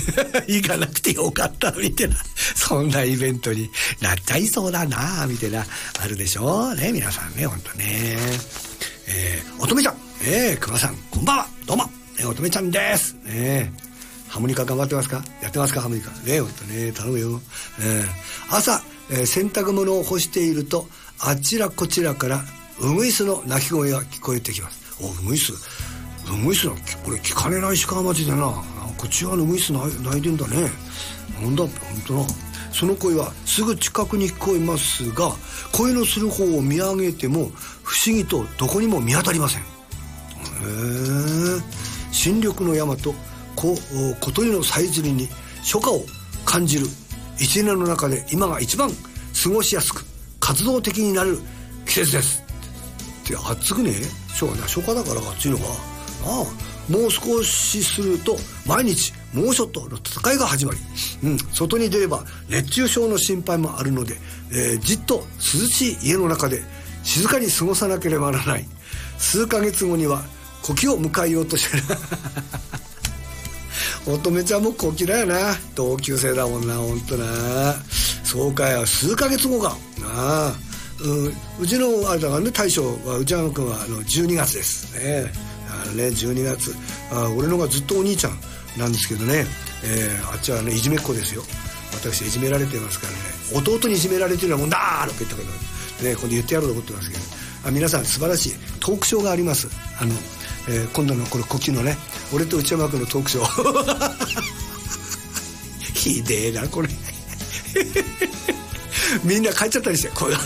行かなくてよかったみたいな、そんなイベントになっちゃいそうだなみたいな、あるでしょうね、皆さんね、ほんとね。乙女ちゃん、熊さんこんばんは、どうも、乙女ちゃんです、ハーモニカ頑張ってますか、やってますか、ハーモニカね、ほんとね、頼むよ。朝、洗濯物を干していると、あちらこちらからウグイスの鳴き声が聞こえてきます。お、ウグイスのこれ聞かれない鹿町でな、こっちはウグイス鳴いてんだね。なんだって、ほんとな。その声はすぐ近くに聞こえますが、声のする方を見上げても不思議とどこにも見当たりません。新緑の山と小鳥のさえずりに初夏を感じる一年の中で今が一番過ごしやすく活動的になる季節ですって暑くね。初夏だから暑いのか。もう少しすると毎日猛暑との戦いが始まり、外に出れば熱中症の心配もあるので、じっと涼しい家の中で静かに過ごさなければならない。数ヶ月後には古希を迎えようとしてる乙女ちゃんも古希だよな、同級生だもんな、ほんとな。そうかよ、数ヶ月後かな。うちのあれだからね、大将は内山君は12月ですね。12月、俺のがずっとお兄ちゃんなんですけどね、あっちはねいじめっ子ですよ。私いじめられてますからね、弟にいじめられてるようなもんだーとか言ったことね、今度言ってやろうと思ってますけど、皆さん素晴らしいトークショーがあります。今度のこれ古希のね、俺と内山君のトークショーひでえなこれみんな帰っちゃったりしてこれ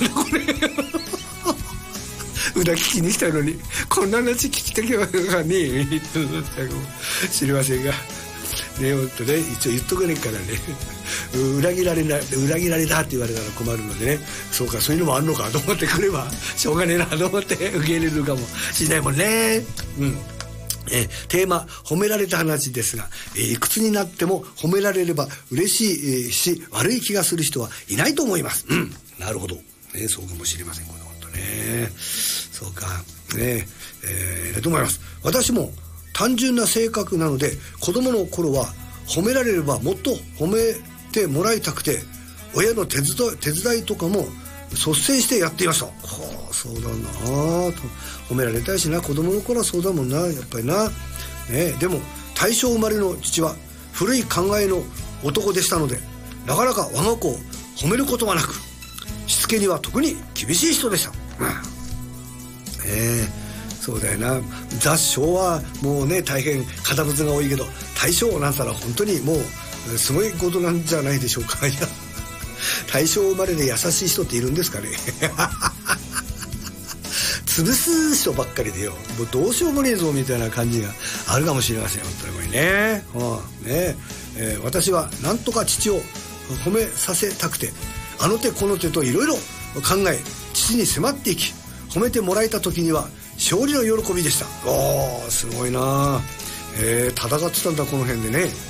裏聞きにしたのにこんな話聞きたきゃがね知りませんがね、ほんとね、一応言っとかねえからね裏切られたって言われたら困るのでね、そうか、そういうのもあんのかと思ってくればしょうがねえなと思って受け入れるかもしれないもんね。テーマ褒められた話ですが、いくつになっても褒められれば嬉しいし悪い気がする人はいないと思います。なるほど、そうかもしれません、このことね。そうかね、と思います。私も単純な性格なので子供の頃は褒められればもっと褒めてもらいたくて、親の手伝いとかも率先してやっていました。そうだなと、褒められたいしな、子供の頃はそうだもんな、やっぱりな、でも大正生まれの父は古い考えの男でしたので、なかなか我が子を褒めることはなく、しつけには特に厳しい人でした。そうだよな、雑昭和もうね大変堅物が多いけど、大正なんたら本当にもうすごいことなんじゃないでしょうか。いや、大正生まれで優しい人っているんですかね潰す人ばっかりでよ、もうどうしようもねえぞみたいな感じがあるかもしれません、本当にこれね。私はなんとか父を褒めさせたくて、あの手この手といろいろ考え父に迫っていき、褒めてもらえた時には勝利の喜びでした。すごいな、戦ってたんだこの辺でね、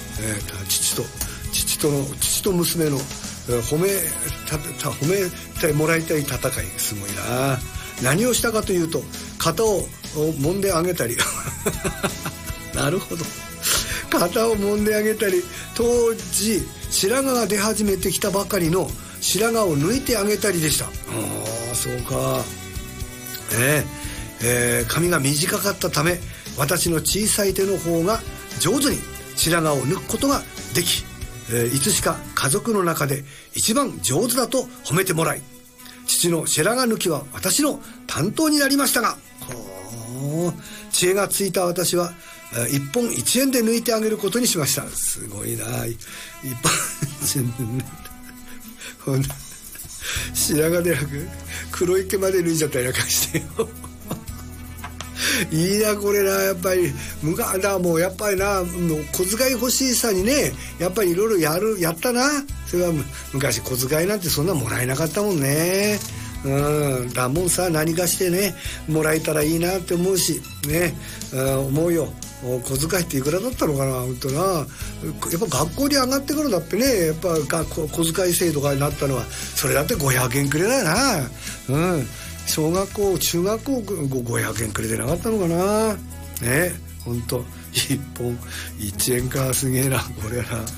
父と娘の褒めてもらいたい戦い、すごいな。何をしたかというと、肩を揉んであげたりなるほど、肩を揉んであげたり、当時白髪が出始めてきたばかりの白髪を抜いてあげたりでした。そうか、髪が短かったため、私の小さい手の方が上手に白髪を抜くことができ、いつしか家族の中で一番上手だと褒めてもらい、父の白髪抜きは私の担当になりましたが、知恵がついた私は1本1円で抜いてあげることにしました。すごいな、1本白髪でなく黒い毛まで抜いちゃったりなんかしてよいいなこれな、やっぱりもうやっぱりな、小遣い欲しさにね、やっぱりいろいろやったな。それは昔小遣いなんてそんなもらえなかったもんね。だもんさ、何かしてねもらえたらいいなって思うしね、思うよ。小遣いっていくらだったのかな、本当な。やっぱ学校に上がってからだってね、やっぱ小遣い制度がなったのはそれだって500円くれだよな。小学校中学校500円くれてなかったのかなね。ほんと1本1円か、すげえなこれな。